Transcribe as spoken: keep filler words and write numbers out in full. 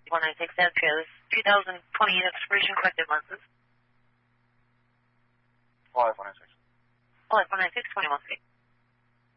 one nine six, that goes. two thousand twenty expiration corrected lenses. Five one nine six. Five one nine six, twenty-one feet.